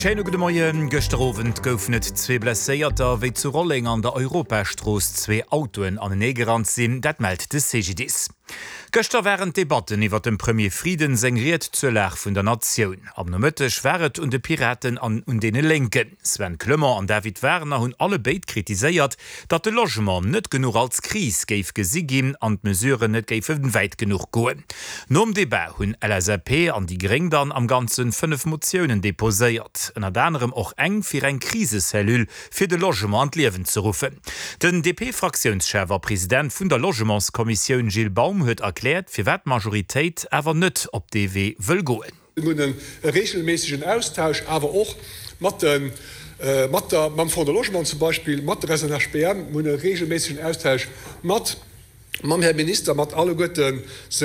Schöne gute Morgen. Gestern gouf net 2 Blesséierter wie zu Rolling an der Europastroos 2 Autoen an den Negerrand sinn, dat meldt de CGDs. Gestern wären Debatten iwwer dem Premier Frieden sengriert zur Lach vun der Nation. Am Mëttech wäret und de Piraten an und dee Linken. Sven Klümmer an David Werner hunn alle beit kritiséiert, dat de Logement net genug als Kris geif gesigin an d Mesuren net geifen weit genug goen. Nom Debat hunn LSAP an die Gring dann am ganzen 5 Motionen deposéiert. En anderem och eng fir eng Krisesellul fir de Logement an Liewen zu rufen. Den DP-Fraktionschef war Präsident vun der Logementskommission Gilles Baum huet erklärt, fir wat Majoritéit awer net op DW wëll goen. Einen regelmäßigen Austausch, aber auch mit von der Logement zum Beispiel, mit der SNHPM, einen regelmäßigen Austausch mit Herr Minister, mit alle guten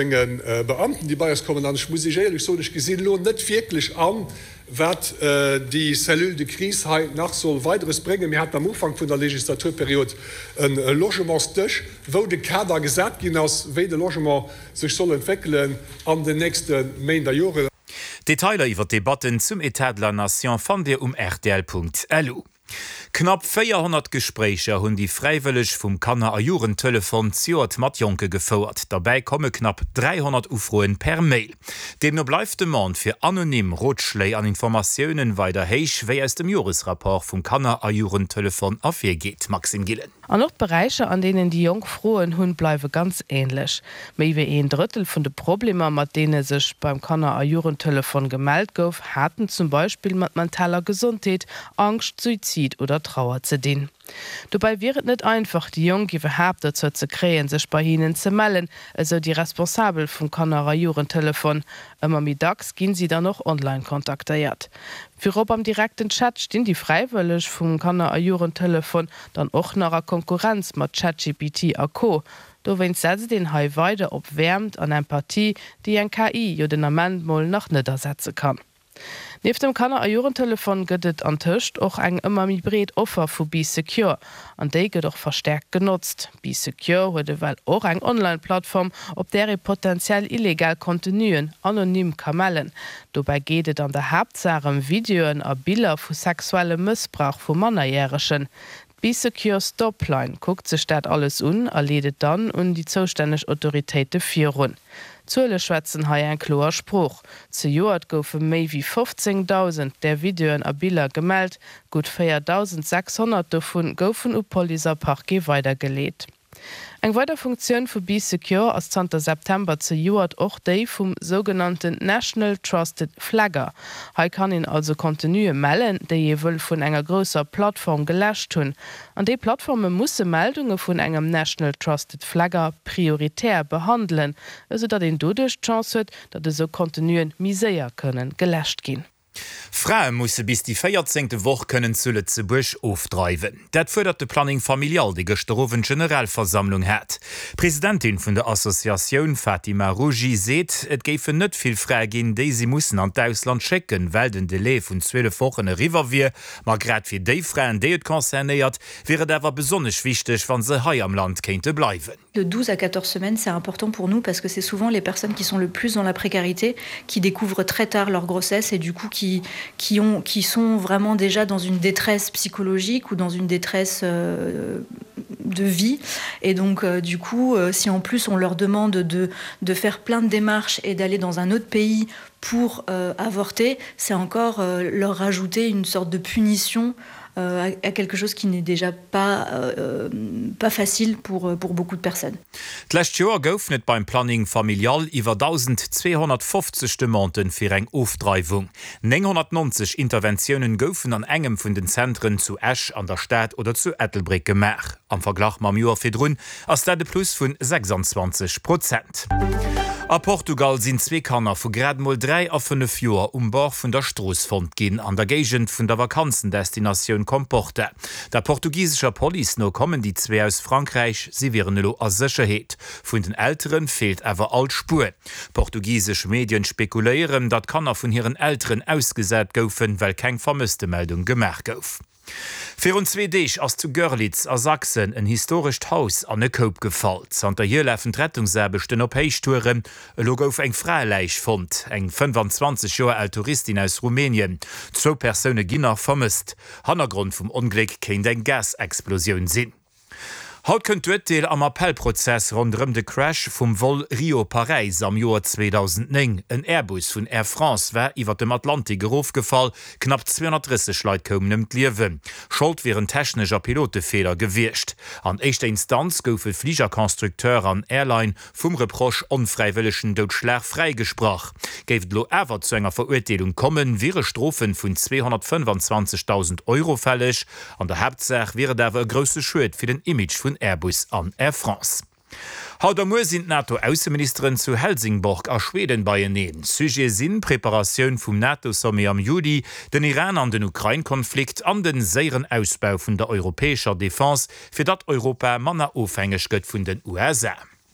Beamten, die bei uns kommen. Ich muss ehrlich so nicht gesehen, nicht wirklich an, was die Cellule de Krise nach soll weiteres bringen. Wir hatten am Anfang von der Legislaturperiode ein Logementstisch, wo der Kader gesagt hat, wie das Logement sich soll entwickeln an den nächsten Jahren. Detailer iwwer Debatten zum Etat de la Nation fan Dir RTL.lu. Knapp 400 Gespräche hunn die freiwillig vum Kanner a Jurentelefon Ziot Matjonke gefouert. Dabei komme knapp 300 Ufroen per Mail. Dem no bleif de Mann fir anonym Rotschlei an Informationoen weiter heich, wéi es dem Jurisrapport vum Kanner a Jurentelefon afir geht. Maxim Gillen. An noch Bereiche, an denen die Jungfroen hunn bleiwe ganz ähnlich. Méi wie 1/3 vun de Probleme, mat denen sech beim Kanner a Jurentelefon gemeldet gouf, hatten zum Beispiel mat mentaler Gesundheit, Angst, Suizid oder Trauer zu dienen. Dabei wäret net einfach, die Jung überhaupt dazu zu kreen, sich bei ihnen zu melden, also die Responsabel vom Kanner a Jurentelefon. Immer mit dax gehen sie dann noch online kontaktiert. Für ob am direkten Chat stehen die freiwillig vom Kanner a Jurentelefon dann auch nach einer Konkurrenz mit ChatGPT a Co. Do wenn se den Hai weiter opwärmt an Empathie, die ein KI jo den Amendmoll noch net ersetzen kann. Neben dem Kanner a Jurentelefon gëtt an Tischcht och eng immer mi bret Offer vu BeSecure, an déi gët doch verstärkt genutzt. BeSecure huet well och eng Online-Plattform, op der e potenziell illegal Kontinuen anonym kamellen. Dobei gehtet an der Hauptsache Videoen a Bilder vu sexuelle Missbrauch vu Mannerjähreschen. BeSecure Stopline guckt sich dat alles erledet dann die zuständig Autoritäten virun. Zuele schwätzen ha ein kloer Spruch. Zu Joat goufe méi wie 15.000 der Videoen a Bilder gemeldt, gut 4.600 davon goufen u Polizeipach weitergelegt. Eng weiter Funktion vu BeSecure aus 20. September zu Joat och déi vum sogenannten National Trusted Flagger. Hei kann ihn also kontinue mellen, déi je wëll vun enger grösser Plattform gelächt hunn. An déi Plattforme musssse Meldunge vun engem National Trusted Flagger prioritär behandeln, eso dat den dodech Chance huet, dat de so kontinuen miséier kënnen gelächt ginn. Frauen musse bis die 14. Woche können zu Lützeburg aufdreiben. Dat fördert de Planning familial die gesterowen Generalversammlung hat. Präsidentin vun der Assoziation Fatima Rougi seht, et géfe net viel Fragin, déi sie mussen an d'Ausland checken, weil den Delay vun 12 Wochen River wie, mar grad fir déi Frauen déi et konzernéiert, wäre dawer besonders wichtig, wann se hai am Land kente bleiben. De 12 à 14 semaines, c'est important pour nous parce que c'est souvent les personnes qui sont le plus dans la précarité, qui découvrent très tard leur grossesse et du coup qui sont vraiment déjà dans une détresse psychologique ou dans une détresse de vie. Et donc, du coup, si en plus on leur demande de faire plein de démarches et d'aller dans un autre pays pour avorter, c'est encore leur rajouter une sorte de punition à quelque chose qui n'est déjà pas facile pour beaucoup de personnes. D'lächt Joer gouf net beim Planning familial iwwer 1250 Demanten fir eng Ofdreiwung. 990 Interventionen goufen an engem vun den Zentren zu Esch an der Stadt oder zu Ettelbrig gemach. Am Verglach mam Joer firrun ass dat de Plus vun 26%. A Portugal sinn 2 Kanner vu gradmol 3 a 5 Joer Bord vun der Stroosfond ginn an der Gegent vun der Vakanzendestination Comporte. Der portugiesischer Police no kommen die 2 aus Frankreich, sie wären lo a Sicherheet. Vun den Älteren fehlt ewer all Spur. Portugiesisch Medien spekuléieren, dat Kanner vun hireieren Älteren ausgesät goufen, well keng vermisste Meldung gemerk gouf. Für uns 2D aus zu Görlitz a Sachsen ein historisch Haus an e Koop gefallen. An der Jeleffen Rettungssäbechten op Heichtouren Logo auf eng Freileich fand. Eng 25 Jahre alt Touristin aus Rumänien. 2 Personen ginner vermisst. Hintergrund vom Unglück kennt eng Gasexplosion sinn. Haut könnt Deel am Appellprozess rundum de Crash vom Vol Rio-Paris am Joar 2009. Ein Airbus von Air France war iwwer dem Atlantik aufgefallen, knapp 230 Leute kommen im Liewen. Schuld wären technischer Pilotefehler gewircht. An echter Instanz goufe Fliegerkonstrukteur an Airline vom Reproch unfreiwilligen Totschlag freigesprach. Geft lo ever zu enger Verurteilung kommen, wäre Strophen von 225.000 € fällig. An der Hauptsache wäre dawer große Schuld für den Image von Airbus an Air France. Haut am sind NATO-Außenministerin zu Helsingborg a Schweden beinehmen. Sujet sinn Präparation vum NATO-Sommet am Juli, den Iran an den Ukraine-Konflikt an den seieren Ausbau vun der europäischer Défense, fir dat Europa manner ofhängig gëtt vun den USA.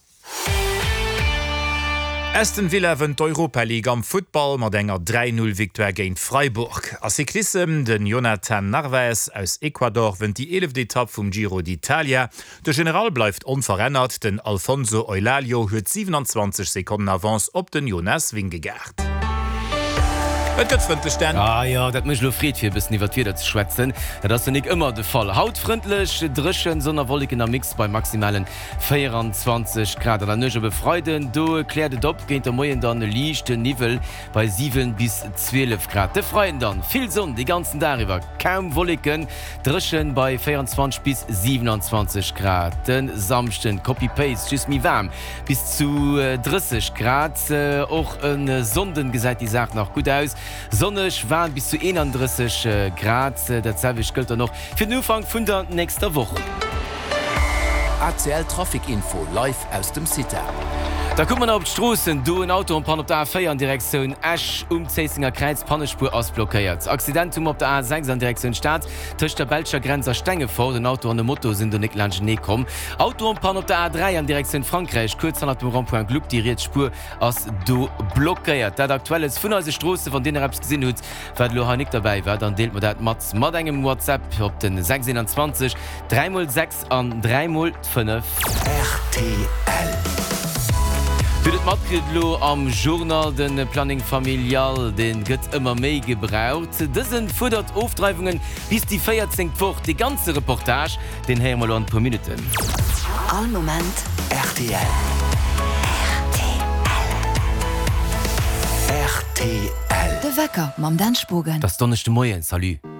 Aston Villa wen d'Europa League am Football mat enger 3-0 Victoire géint Freiburg. As Cyklissem den Jonathan Narvaez aus Ecuador wen die 11. Etappe vum Giro d'Italia. De General bleifft unverrennert, den Alfonso Eulalio huet 27 Sekunden Avance op den Jonas Vingegaard. Ja, dat mech lo friet fir bis niwer wieder ze schwätzen. Dat nicht immer de Fall. Hautfrindlech dreschen sonnerwolligen am Mix bei maximalen 24 Grad. Der nøge befreuden, do klärt op géint der Moien dann liichte Nivel bei 7 bis 12 Grad. De freien dann viel Sonn die ganzen Dariwer kaum wolliken dreschen bei 24 bis 27 Grad. Den samchten Copy-Paste schüss mi warm bis zu 30 Grad. Och en Sonden gesäit die Sache noch gut aus. Sonnech waren bis zu 31 Grad, derselwich gëlt noch fir den Ufang vun der nächster Woche. ACL Trafikinfo live aus dem City. Da kommt man op Strossen, du ein Auto und Pan op der A4 an Direktion Esch Zesinger Kreuz Pannespur ausblockiert. Accidentum op der A6 an Direktion Stadt, töcht der Belgischer Grenzer Stänge vor, den Auto an dem Motto sind du nicht lang nie kommen. Auto und Pan op der A3 an Direktion Frankreich, kurz an dem Randpoint Glück, die Spur als du blockiert. Das aktuelle ist von unserer Straße, von denen ihr gesehen habt, weil du nicht dabei war, dann dealt man das mit engem WhatsApp auf den 627 3x6 an 3x5. RTL. Für das Matkritlo am Journal den Planning familial, den gëtt immer méi gebraucht. Das sind fordert Aufdreibungen bis die 14 fort. Die ganze Reportage, den hören wir an paar Minuten. All Moment RTL. RTL. De Wecker, mam Danspogen. Das donnerchte Moien, salut.